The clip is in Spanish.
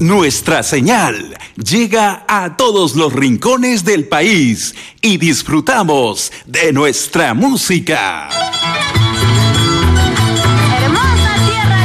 Nuestra señal llega a todos los rincones del país y disfrutamos de nuestra música.